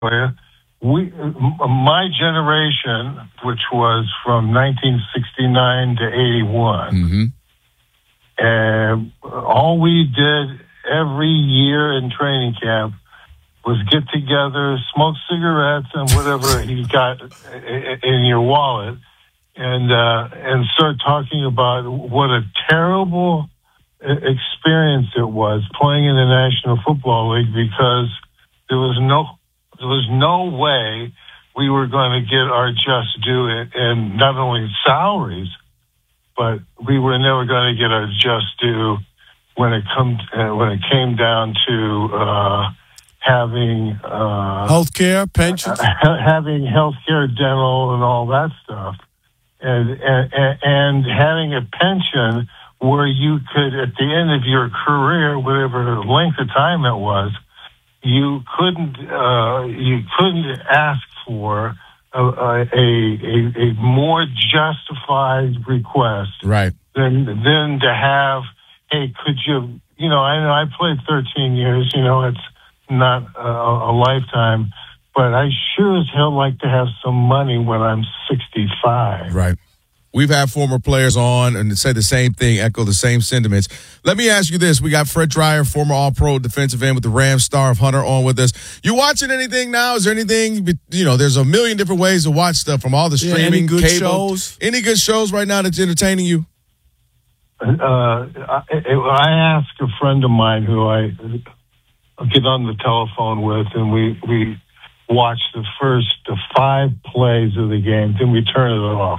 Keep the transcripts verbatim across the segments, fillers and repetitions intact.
we, my generation, which was from nineteen sixty-nine to eighty-one, Mm-hmm. and all we did every year in training camp was get together, smoke cigarettes and whatever you got in your wallet, and uh, and start talking about what a terrible experience it was playing in the National Football League, because there was no there was no way we were going to get our just due in, in not only salaries, but we were never going to get our just due when it come uh, when it came down to uh, having uh, health care, pensions, uh, ha- having health care, dental, and all that stuff, and, and and having a pension where you could, at the end of your career, whatever length of time it was, you couldn't uh, you couldn't ask for a, a, a, a more justified request, right? Than than to have, hey, could you, you know, I know I played thirteen years, you know, it's not a, a lifetime, but I sure as hell like to have some money when I'm sixty-five. Right. We've had former players on and say the same thing, echo the same sentiments. Let me ask you this. We got Fred Dryer, former All-Pro defensive end with the Rams, star of Hunter, on with us. You watching anything now? Is there anything, you know, there's a million different ways to watch stuff from all the streaming, yeah, any good cable. shows? Any good shows right now that's entertaining you? Uh, I, I asked a friend of mine who I get on the telephone with, and we, we watch the first the five plays of the game, then we turn it off.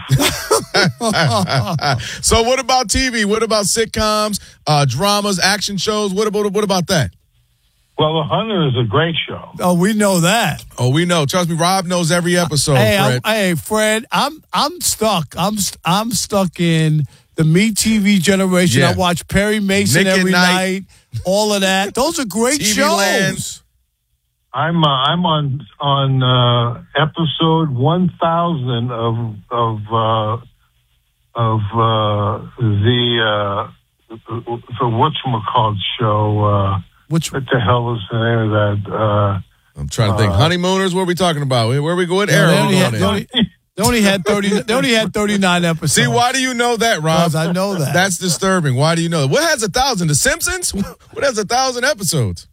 So what about T V? What about sitcoms, uh, dramas, action shows? What about what about that? Well, The Hunter is a great show. Oh, we know that. Oh, we know. Trust me, Rob knows every episode. Hey, Fred. I'm, hey, Fred, I'm I'm stuck. I'm I'm stuck in the Me T V generation. Yeah. I watch Perry Mason Nick at every Night. night. All of that. Those are great T V shows. Land. I'm uh, I'm on on uh, episode one thousand of of uh, of uh, the uh, the whatchamacallit show. Uh, Which what the hell is the name of that? Uh, I'm trying to think. Uh, Honeymooners. What are we talking about? Where are we going? No, Arrow. they only We're had- going they in. only- They only had thirty. They only had thirty-nine episodes. See, why do you know that, Rob? Because I know that. That's disturbing. Why do you know that? What has a thousand? The Simpsons? What has a thousand episodes?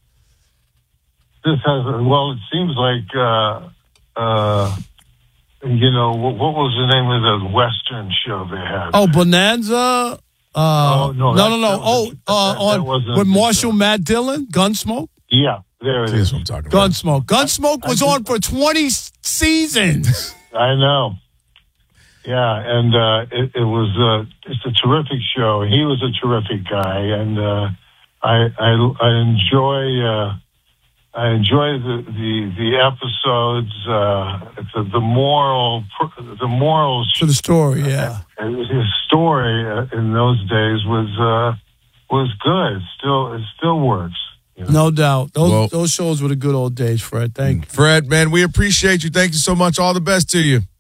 this has well, it seems like uh, uh, you know what, what was the name of the Western show they had? Oh, Bonanza. Uh, Oh, no, no, that- no, no. that Oh, was- uh, that- that on wasn't with a good Marshall show. Matt Dillon, Gunsmoke. Yeah, there it That's is. what I'm talking about. Gunsmoke. Gunsmoke was on for twenty seasons. I know. Yeah, and uh, it, it was uh, it's a terrific show. He was a terrific guy, and uh, I, I I enjoy uh, I enjoy the the, the episodes. Uh, the, the moral the morals To the story, yeah. and his story uh, in those days was uh, was good. It still it still works. You know? No doubt. Those Well- those shows were the good old days, Fred. Thank you. Fred, man, we appreciate you. Thank you so much. All the best to you.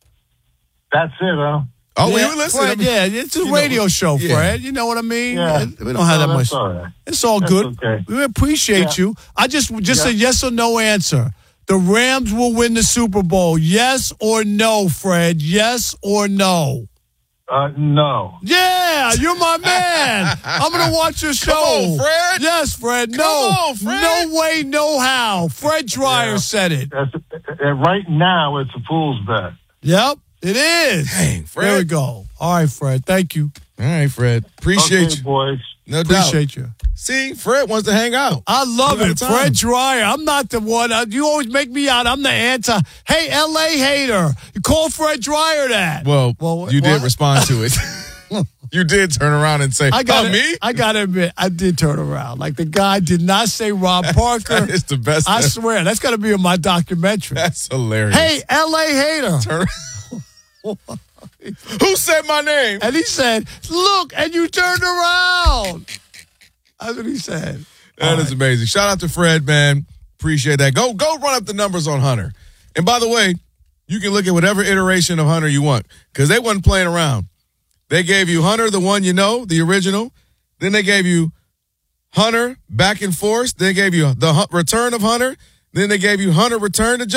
That's it, huh? Oh, yeah, we were listening. Fred, yeah, it's a You know, radio show, yeah. Fred. You know what I mean? Yeah. We don't have No, that much. that's all right. It's all That's good. okay. We appreciate Yeah. you. I just just Yeah. a yes or no answer. The Rams will win the Super Bowl. Yes or no, Fred? Yes or no? Uh, no. Yeah, you're my man. I'm going to watch your show. on, Fred. Yes, Fred. Come no. on, Fred. No way, no how. Fred Dryer Yeah. said it. That's, uh, right now, it's a fool's bet. Yep, it is. Dang, Fred. There we go. All right, Fred. Thank you. All right, Fred. Appreciate Okay, you. boys. No doubt. Appreciate you. See, Fred wants to hang out. I love All it. the time. Fred Dryer. I'm not the one. uh, You always make me out. I'm the anti. Hey, L A hater. You call Fred Dryer that. Well, Well, you did what? respond to it. You did turn around and say, I got oh, me? I got to admit, I did turn around. Like the guy did not say Rob Parker. That is the best. I swear, that's got to be in my documentary. That's hilarious. Hey, L A hater. Turn- Who said my name? And he said, look, and you turned around. That's what he said. That is amazing. Shout out to Fred, man. Appreciate that. Go go run up the numbers on Hunter. And by the way, you can look at whatever iteration of Hunter you want because they wasn't playing around. They gave you Hunter, the one you know, the original. Then they gave you Hunter, Back and Forth. They gave you the Hu- Return of Hunter. Then they gave you Hunter return to